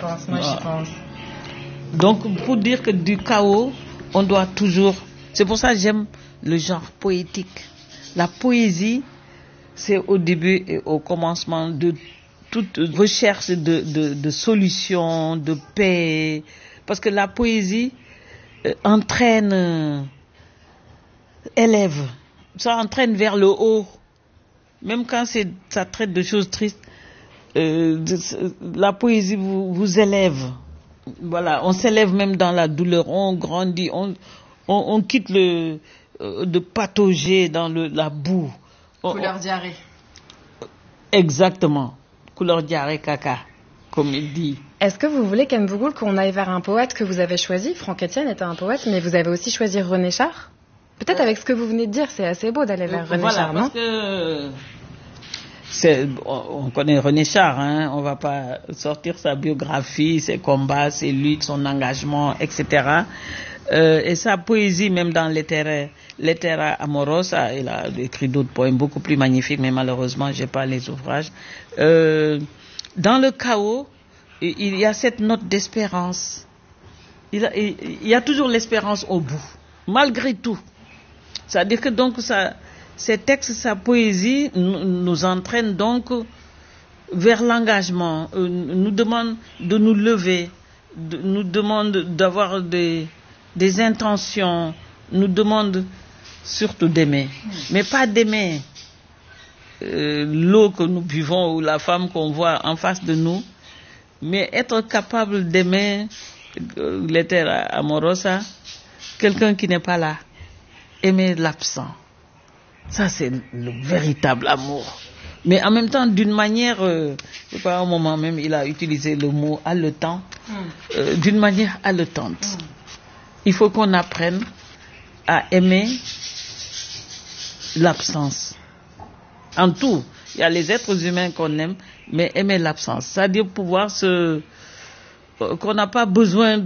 pense, moi j'y pense. Donc pour dire que du chaos, on doit toujours... C'est pour ça que j'aime le genre poétique. La poésie, c'est au début et au commencement de toute recherche de solutions, de paix. Parce que la poésie entraîne, élève. Ça entraîne vers le haut. Même quand ça traite de choses tristes, la poésie vous élève. Voilà, on s'élève même dans la douleur, on grandit, on quitte de patauger dans la boue. Couleur diarrhée. Exactement, couleur diarrhée caca, comme il dit. Est-ce que vous voulez, Ken Bougoul, qu'on aille vers un poète que vous avez choisi? Franck Etienne était un poète, mais vous avez aussi choisi René Char. Peut-être avec ce que vous venez de dire, c'est assez beau d'aller vers René Char, non? Parce que on connaît René Char, hein, on va pas sortir sa biographie, ses combats, ses luttes, son engagement, etc. Et sa poésie, même dans Lettera Amorosa, il a écrit d'autres poèmes beaucoup plus magnifiques, mais malheureusement, j'ai pas les ouvrages. Dans le chaos, il y a cette note d'espérance. Il y a toujours l'espérance au bout, malgré tout. C'est-à-dire que donc ces textes, sa poésie nous entraîne donc vers l'engagement, nous demande de nous lever, nous demande d'avoir des intentions, nous demande surtout d'aimer, mais pas d'aimer l'eau que nous buvons ou la femme qu'on voit en face de nous, mais être capable d'aimer Lettera Amorosa, quelqu'un qui n'est pas là, aimer l'absent. Ça, c'est le véritable amour. Mais en même temps, d'une manière, je sais pas, à un moment même, il a utilisé le mot haletant, d'une manière haletante. Il faut qu'on apprenne à aimer l'absence. En tout, il y a les êtres humains qu'on aime, mais aimer l'absence. C'est-à-dire pouvoir qu'on n'a pas besoin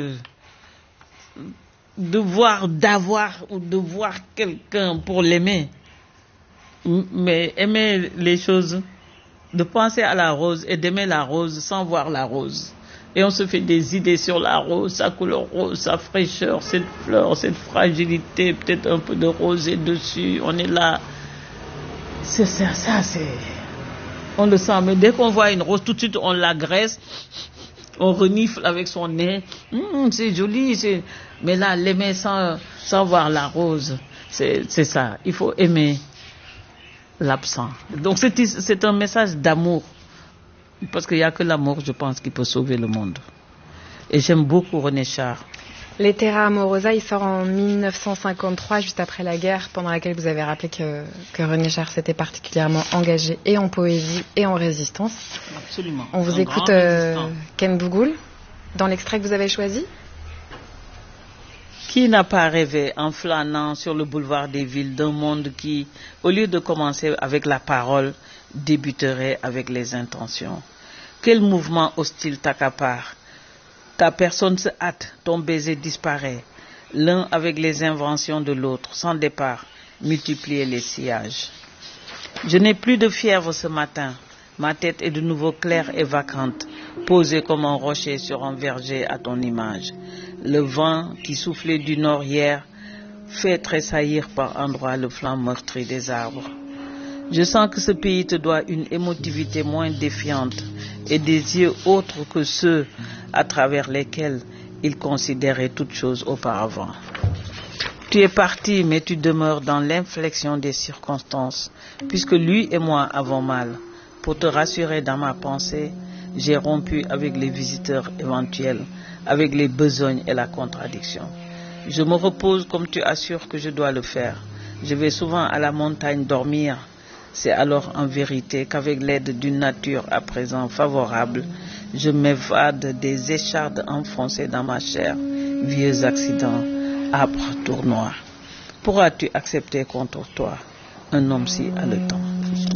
d'avoir ou de voir quelqu'un pour l'aimer, mais aimer les choses, de penser à la rose et d'aimer la rose sans voir la rose. Et on se fait des idées sur la rose, sa couleur rose, sa fraîcheur, cette fleur, cette fragilité, peut-être un peu de rosée dessus, on est là. C'est ça, on le sent, mais dès qu'on voit une rose, tout de suite on l'agresse, on renifle avec son nez, c'est joli, mais là, l'aimer sans voir la rose, c'est ça. Il faut aimer l'absent. Donc c'est un message d'amour, parce qu'il n'y a que l'amour, je pense, qui peut sauver le monde. Et j'aime beaucoup René Char. Lettera Amorosa, il sort en 1953, juste après la guerre, pendant laquelle vous avez rappelé que René Char s'était particulièrement engagé et en poésie et en résistance. Absolument. On vous écoute, Ken Bougoul, dans l'extrait que vous avez choisi. Qui n'a pas rêvé, en flânant sur le boulevard des villes, d'un monde qui, au lieu de commencer avec la parole, débuterait avec les intentions? Quel mouvement hostile t'accapare? Ta personne se hâte, ton baiser disparaît, l'un avec les inventions de l'autre, sans départ, multiplier les sillages. Je n'ai plus de fièvre ce matin, ma tête est de nouveau claire et vacante, posée comme un rocher sur un verger à ton image. Le vent qui soufflait du nord hier fait tressaillir par endroits le flanc meurtri des arbres. Je sens que ce pays te doit une émotivité moins défiante et des yeux autres que ceux à travers lesquels il considérait toute chose auparavant. Tu es parti, mais tu demeures dans l'inflexion des circonstances, puisque lui et moi avons mal. Pour te rassurer dans ma pensée, j'ai rompu avec les visiteurs éventuels, avec les besognes et la contradiction. Je me repose comme tu assures que je dois le faire. Je vais souvent à la montagne dormir. C'est alors en vérité qu'avec l'aide d'une nature à présent favorable, je m'évade des échardes enfoncées dans ma chair, vieux accidents, âpres tournois. Pourras-tu accepter contre toi un homme si haletant?